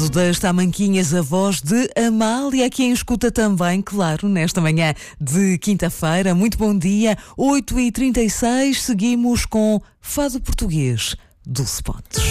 fundo das Tamanquinhas, a voz de Amália, quem escuta também, claro, nesta manhã de quinta-feira. Muito bom dia, 8h36, seguimos com Fado Português, Dulce Pontes.